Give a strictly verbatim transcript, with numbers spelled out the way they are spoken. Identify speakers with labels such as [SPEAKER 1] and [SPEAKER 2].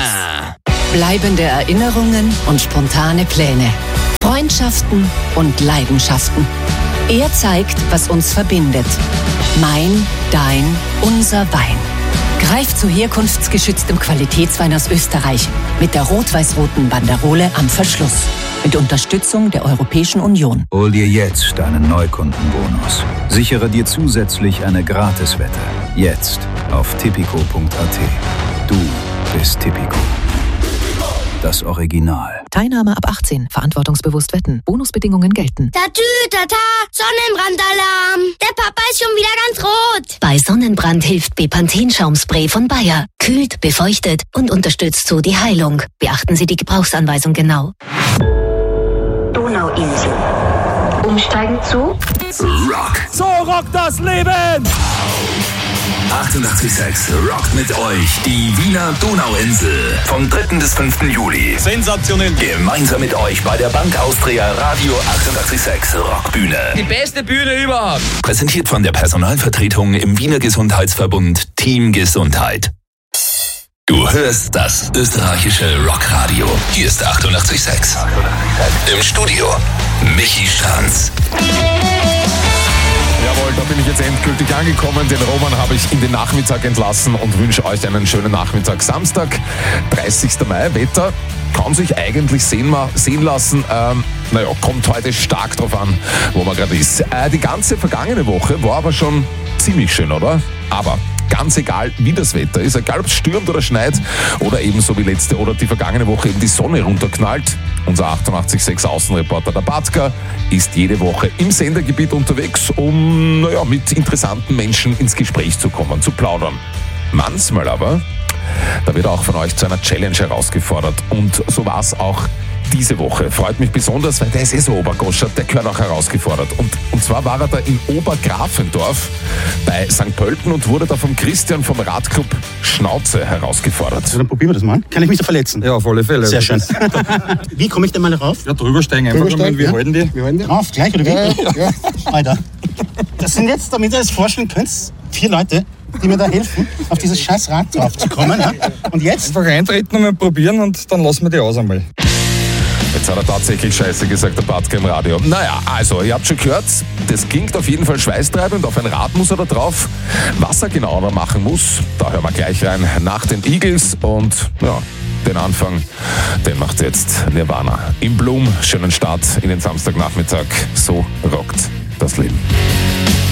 [SPEAKER 1] Bleibende Erinnerungen und spontane Pläne. Freundschaften und Leidenschaften. Er zeigt, was uns verbindet. Mein, dein, unser Wein. Greif zu herkunftsgeschütztem Qualitätswein aus Österreich mit der rot-weiß-roten Banderole am Verschluss. Mit Unterstützung der Europäischen Union.
[SPEAKER 2] Hol dir jetzt deinen Neukundenbonus. Sichere dir zusätzlich eine Gratiswette. Jetzt auf tipico punkt a t. Du bist Tipico. Das Original.
[SPEAKER 3] Teilnahme ab achtzehn. Verantwortungsbewusst wetten. Bonusbedingungen gelten.
[SPEAKER 4] Tatü, tata, Sonnenbrandalarm. Der Papa ist schon wieder ganz rot.
[SPEAKER 5] Bei Sonnenbrand hilft Bepanthen-Schaumspray von Bayer. Kühlt, befeuchtet und unterstützt so die Heilung. Beachten Sie die Gebrauchsanweisung genau.
[SPEAKER 6] Donauinsel. Umsteigen zu
[SPEAKER 7] Rock.
[SPEAKER 8] So rockt das Leben!
[SPEAKER 7] achtundachtzig Komma sechs rockt mit euch die Wiener Donauinsel vom dritten bis fünften Juli.
[SPEAKER 8] Sensationell.
[SPEAKER 7] Gemeinsam mit euch bei der Bank Austria Radio achtundachtzig Komma sechs Rockbühne.
[SPEAKER 9] Die beste Bühne überhaupt.
[SPEAKER 7] Präsentiert von der Personalvertretung im Wiener Gesundheitsverbund Team Gesundheit. Du hörst das österreichische Rockradio. Hier ist achtundachtzig Komma sechs. Im Studio Michi Stranz.
[SPEAKER 10] Jawohl, da bin ich jetzt endgültig angekommen. Den Roman habe ich in den Nachmittag entlassen und wünsche euch einen schönen Nachmittag. Samstag, dreißigsten Mai. Wetter kann sich eigentlich sehen, sehen lassen. Ähm, naja, kommt heute stark drauf an, wo man gerade ist. Äh, die ganze vergangene Woche war aber schon ziemlich schön, oder? Aber ganz egal, wie das Wetter ist, egal ob es stürmt oder schneit oder ebenso wie letzte oder die vergangene Woche eben die Sonne runterknallt. Unser achtundachtzig Komma sechs Außenreporter, der Batka, ist jede Woche im Sendergebiet unterwegs, um naja, mit interessanten Menschen ins Gespräch zu kommen, zu plaudern. Manchmal aber, da wird er auch von euch zu einer Challenge herausgefordert. Und so war es auch diese Woche. Freut mich besonders, weil der ist eh so Obergoschert, der gehört auch herausgefordert. Und, und zwar war er da in Obergrafendorf bei Sankt Pölten und wurde da vom Christian vom Radclub Schnauze herausgefordert.
[SPEAKER 11] Also dann probieren wir das mal. Kann ich mich da verletzen?
[SPEAKER 12] Ja, auf alle Fälle.
[SPEAKER 11] Sehr schön. Wie komme ich denn mal rauf?
[SPEAKER 12] Ja, drüber steigen einfach.
[SPEAKER 11] Drüber steigen,
[SPEAKER 12] wir,
[SPEAKER 11] ja?
[SPEAKER 12] halten die.
[SPEAKER 11] wir halten die. Rauf, gleich oder wie?
[SPEAKER 12] Ja, ja.
[SPEAKER 11] ja. Alter. Das sind jetzt, damit ihr das vorstellen könnt, vier Leute, die mir da helfen, auf dieses scheiß Rad drauf zu kommen. Ja? Und jetzt?
[SPEAKER 12] Einfach eintreten und mal probieren und dann lassen wir die aus einmal.
[SPEAKER 10] Jetzt hat er tatsächlich Scheiße gesagt, der Batka im Radio. Naja, also, ihr habt schon gehört, das klingt auf jeden Fall schweißtreibend. Auf ein Rad muss er da drauf. Was er genau da machen muss, da hören wir gleich rein nach den Eagles. Und ja, den Anfang, den macht jetzt Nirvana. Im Bloom, schönen Start in den Samstagnachmittag. So rockt das Leben.